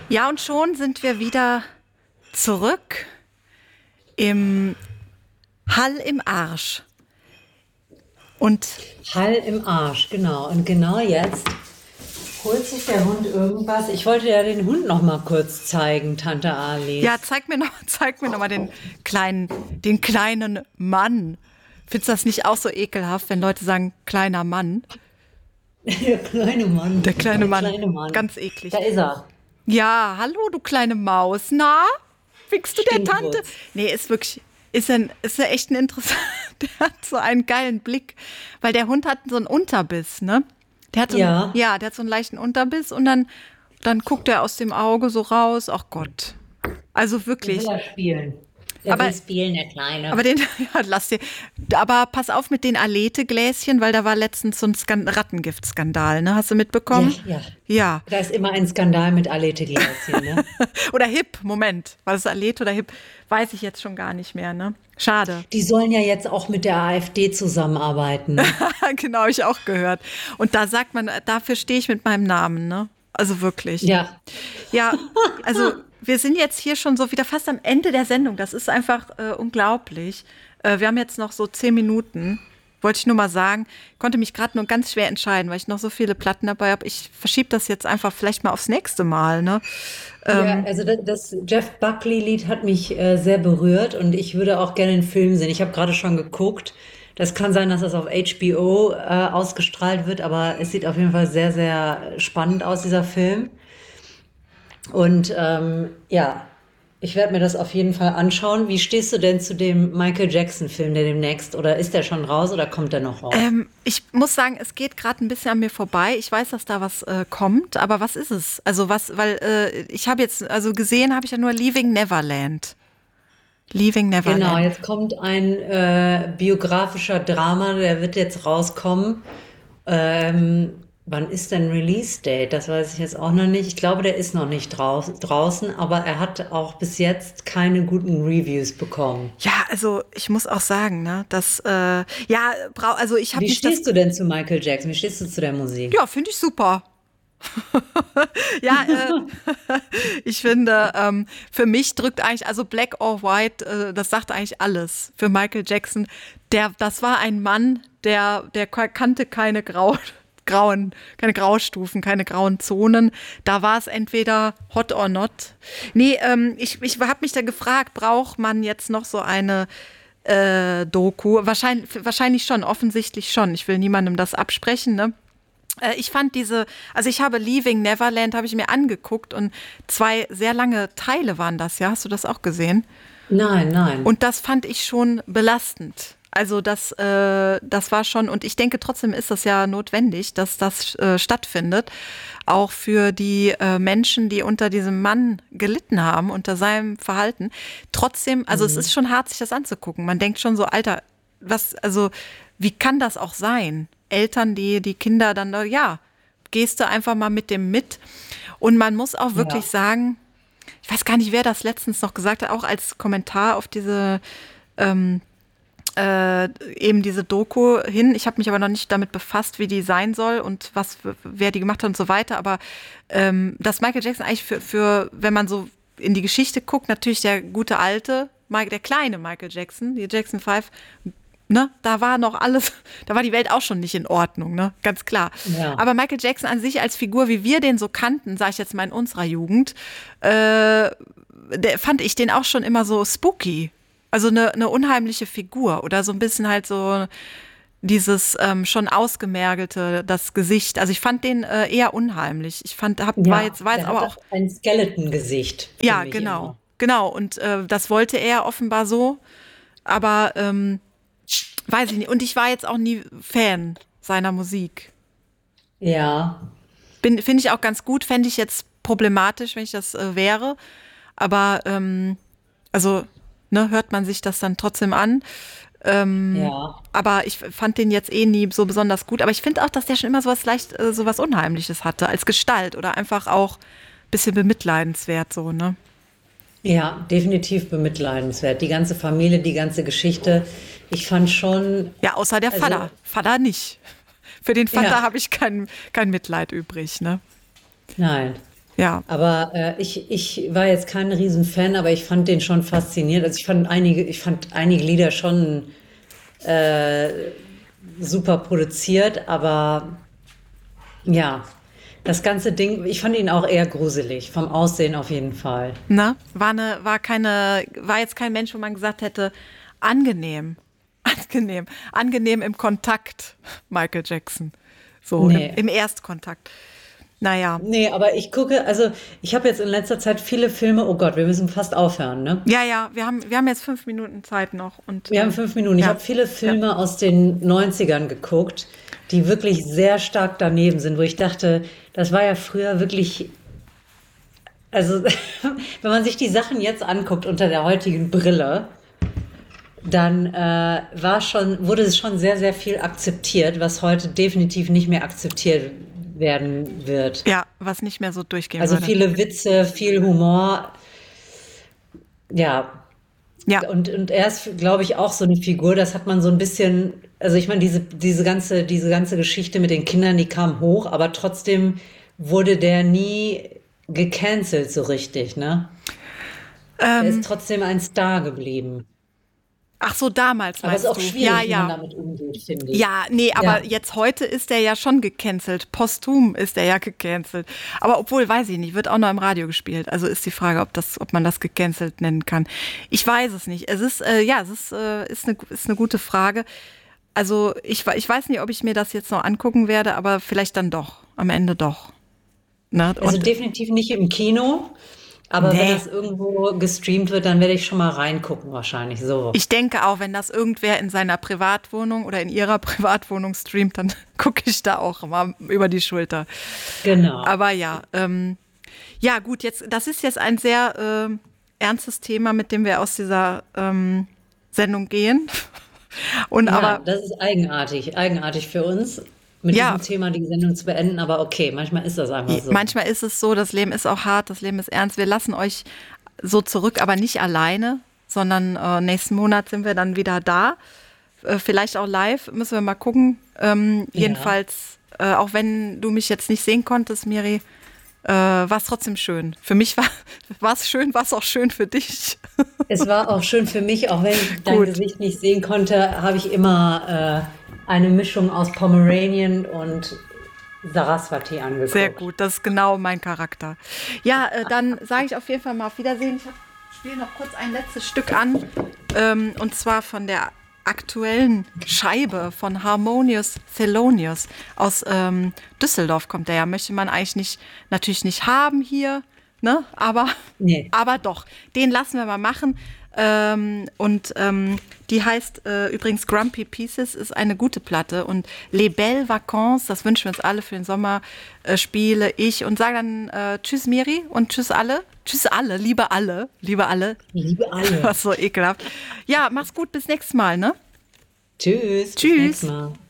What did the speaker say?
Ja, und schon sind wir wieder zurück im Hall im Arsch. Und Hall im Arsch, genau. Und genau jetzt holt sich der Hund irgendwas. Ich wollte ja den Hund noch mal kurz zeigen, Tante ja, Alice. zeig mir noch mal den kleinen Mann. Findest du das nicht auch so ekelhaft, wenn Leute sagen, kleiner Mann? Der kleine Mann, Der kleine der Mann. kleine Mann. Ganz eklig. Da ist er. Ja, hallo, du kleine Maus. Na, winkst du der Tante? Stinkwurz. Nee, ist wirklich, ist ja echt ein interessant. Der hat so einen geilen Blick, weil der Hund hat so einen Unterbiss, ne? Ja, Der hat so einen leichten Unterbiss und dann guckt er aus dem Auge so raus. Ach Gott. Also der will wirklich. er spielen. Der Aber will spielen, der Kleine. Aber den, ja, aber pass auf mit den Alete-Gläschen, weil da war letztens so ein Rattengiftskandal, ne? Hast du Ja, mitbekommen? ja. Ja. Da ist immer ein Skandal mit Alete-Gläschen, ne? Oder Hip, Moment. War das Alete oder Hip? Weiß ich jetzt schon gar nicht mehr, ne? Schade. Die sollen ja jetzt auch mit der AfD zusammenarbeiten, ne? Genau, hab ich auch gehört. Und da sagt man, dafür stehe ich mit meinem Namen, ne? Also wirklich. Ja. Ja, also wir sind jetzt hier schon so wieder fast am Ende der Sendung. Das ist einfach unglaublich. Wir haben jetzt noch so 10 Minuten. Wollte ich nur mal sagen. Konnte mich gerade nur ganz schwer entscheiden, weil ich noch so viele Platten dabei habe. Ich verschiebe das jetzt einfach vielleicht mal aufs nächste Mal. Ne? Ja, Ähm, also das Jeff Buckley-Lied hat mich sehr berührt und ich würde auch gerne einen Film sehen. Ich habe gerade schon geguckt. Das kann sein, dass das auf HBO ausgestrahlt wird, aber es sieht auf jeden Fall sehr, sehr spannend aus, dieser Film. Und ja, ich werde mir das auf jeden Fall anschauen. Wie stehst du denn zu dem Michael Jackson-Film, der demnächst, oder ist der schon raus oder kommt der noch raus? ich muss sagen, es geht gerade ein bisschen an mir vorbei. Ich weiß, dass da was kommt, aber was ist es? Also was, weil ich habe jetzt, also gesehen habe ich ja nur Leaving Neverland. Leaving Genau, Neverland. jetzt kommt ein biografischer Drama, der wird jetzt rauskommen. Wann ist denn Release Date? Das weiß ich jetzt auch noch nicht. Ich glaube, der ist noch nicht draußen, aber er hat auch bis jetzt keine guten Reviews bekommen. Ja, also ich muss auch sagen, ne, also ich habe Wie nicht das, stehst du denn zu Michael Jackson? Wie stehst du zu der Musik? ja, finde ich super. Ja, ich finde, für mich drückt eigentlich, also Black or White, das sagt eigentlich alles. Für Michael Jackson, das war ein Mann, der kannte keine Graustufen, keine grauen Zonen. Da war es entweder hot or not. Nee, ich habe mich da gefragt, braucht man jetzt noch so eine Doku? Wahrscheinlich schon, offensichtlich schon. Ich will niemandem das absprechen, ne? Ich fand also ich habe Leaving Neverland, habe ich mir angeguckt und 2 sehr lange Teile waren das, ja? Hast du das auch gesehen? Nein, nein. Und das fand ich schon belastend. Also das war schon, und ich denke trotzdem ist das ja notwendig, dass das stattfindet, auch für die Menschen, die unter diesem Mann gelitten haben, unter seinem Verhalten. Trotzdem, also es ist Mhm. schon hart, sich das anzugucken. Man denkt schon so, Alter, also wie kann das auch sein? Eltern, die Kinder dann, ja, gehst du einfach mal mit dem mit. Und man muss auch wirklich Ja. sagen, ich weiß gar nicht, wer das letztens noch gesagt hat, auch als Kommentar auf ähm, eben diese Doku hin. Ich habe mich aber noch nicht damit befasst, wie die sein soll und wer die gemacht hat und so weiter. Aber dass Michael Jackson eigentlich wenn man so in die Geschichte guckt, natürlich der gute alte, der kleine Michael Jackson, die Jackson 5, ne, da war noch alles, da war die Welt auch schon nicht in Ordnung, ne, ganz klar. Ja. Aber Michael Jackson an sich als Figur, wie wir den so kannten, sage ich jetzt mal in unserer Jugend, der fand ich den auch schon immer so spooky. Also eine unheimliche Figur oder so ein bisschen halt so dieses schon ausgemergelte, das Gesicht. Also ich fand den eher unheimlich. Ja, War jetzt der aber hatte auch, ein Skeleton-Gesicht, ja, finde ich genau, immer. genau. Und das wollte er offenbar so. Aber weiß ich nicht. Und ich war jetzt auch nie Fan seiner Musik. Ja, Finde ich auch ganz gut, fände ich jetzt problematisch, wenn ich das wäre. Aber also, ne, hört man sich das dann trotzdem an. ja. Aber ich fand den jetzt eh nie so besonders gut. Aber ich finde auch, dass der schon immer sowas Unheimliches hatte als Gestalt oder einfach auch ein bisschen bemitleidenswert so, ne? Ja, definitiv bemitleidenswert. Die ganze Familie, die ganze Geschichte. Ich fand schon, Ja, außer der also, Vater. Vater nicht. Für den Vater ja, habe ich kein Mitleid übrig, ne? nein. Ja, Aber ich war jetzt kein Riesenfan, aber ich fand den schon faszinierend. Also ich fand einige Lieder schon super produziert, aber ja, das ganze Ding, ich fand ihn auch eher gruselig, vom Aussehen auf jeden Fall. ne? War jetzt kein Mensch, wo man gesagt hätte, angenehm, angenehm im Kontakt, Michael Jackson. So, Nee. im Erstkontakt. Naja. Nee, aber also ich habe jetzt in letzter Zeit viele Filme, oh Gott, wir müssen fast aufhören, ne? Ja, ja, wir haben jetzt 5 Minuten Zeit noch und Wir haben 5 Minuten. Ich ja, habe viele ja. Filme aus den 90ern geguckt, die wirklich sehr stark daneben sind, wo ich dachte, das war ja früher wirklich, also wenn man sich die Sachen jetzt anguckt unter der heutigen Brille, dann wurde es schon sehr, sehr viel akzeptiert, was heute definitiv nicht mehr akzeptiert werden wird. Ja, was nicht mehr so durchgehen Also würde. viele Witze, viel Humor, ja. Ja, Und er ist, glaube ich, auch so eine Figur, das hat man so ein bisschen, also ich meine, diese ganze Geschichte mit den Kindern, die kam hoch, aber trotzdem wurde der nie gecancelt so richtig, ne? Der ist ähm, trotzdem ein Star geblieben. ach so, damals Aber es ist meinst auch du? Ja, schwierig, wie man ja. damit umgeht, finde ich. Ja, nee, aber Ja. jetzt heute ist er ja schon gecancelt. Posthum ist er ja gecancelt. Aber obwohl, weiß ich nicht, wird auch noch im Radio gespielt. Also ist die Frage, ob man das gecancelt nennen kann. Ich weiß es nicht. Es ist, ja, ist eine gute Frage. Also ich weiß nicht, ob ich mir das jetzt noch angucken werde, aber vielleicht dann doch. Am Ende doch. Ne? Also Und definitiv nicht im Kino, aber wenn nee. das irgendwo gestreamt wird, dann werde ich schon mal reingucken, wahrscheinlich so. Ich denke auch, wenn das irgendwer in seiner Privatwohnung oder in ihrer Privatwohnung streamt, dann gucke ich da auch mal über die Schulter. Genau. Aber ja, ja gut, das ist jetzt ein sehr ernstes Thema, mit dem wir aus dieser Sendung gehen. Und Ja, aber das ist eigenartig für uns, mit ja, diesem Thema die Sendung zu beenden, aber okay, manchmal ist das einfach so. manchmal ist es so, das Leben ist auch hart, das Leben ist ernst. Wir lassen euch so zurück, aber nicht alleine, sondern nächsten Monat sind wir dann wieder da. Vielleicht auch live, müssen wir mal gucken. Ja, Jedenfalls, auch wenn du mich jetzt nicht sehen konntest, Miri, war es trotzdem schön. Für mich war es schön, war es auch schön für dich. es war auch schön für mich, auch wenn ich dein Gut, Gesicht nicht sehen konnte, habe ich immer eine Mischung aus Pomeranian und Saraswati sehr angeguckt. gut. Das ist genau mein Charakter. Ja, dann sage ich auf jeden Fall mal auf Wiedersehen. Ich spiele noch kurz ein letztes Stück an. Und zwar von der aktuellen Scheibe von Harmonious Thelonious aus Düsseldorf kommt der ja. Möchte man eigentlich natürlich nicht haben hier, ne? Nee. Aber doch. Den lassen wir mal machen. Die heißt übrigens Grumpy Pieces, ist eine gute Platte. Und Les Belles Vacances, das wünschen wir uns alle für den Sommer, spiele ich und sage dann Tschüss Miri und Tschüss alle. Tschüss alle, liebe alle, liebe alle. Liebe alle. Was so ekelhaft. Ja, mach's gut, bis nächstes Mal, ne? Tschüss, bis nächstes Tschüss. Mal.